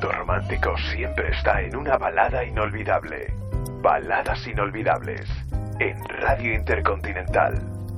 momento romántico siempre está en una balada inolvidable. Baladas inolvidables en Radio Intercontinental.